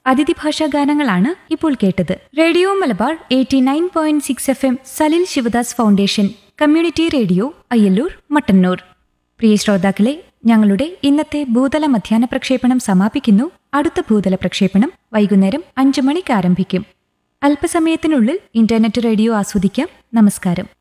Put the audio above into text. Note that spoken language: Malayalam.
അതിഥി ഭാഷാ ഗാനങ്ങളാണ് ഇപ്പോൾ കേട്ടത്. Radio Malabar 89.6 FM Salil Sivadas foundation community radio Ayyallur Mattannur. പ്രിയ ശ്രോതാക്കളെ, ഞങ്ങളുടെ ഇന്നത്തെ ഭൂതല മധ്യാഹ്ന പ്രക്ഷേപണം സമാപിക്കുന്നു. അടുത്ത ഭൂതല പ്രക്ഷേപണം വൈകുന്നേരം 5 മണിക്ക് ആരംഭിക്കും. അല്പസമയത്തിനുള്ളിൽ ഇന്റർനെറ്റ് റേഡിയോ ആസ്വദിക്കാം. നമസ്കാരം.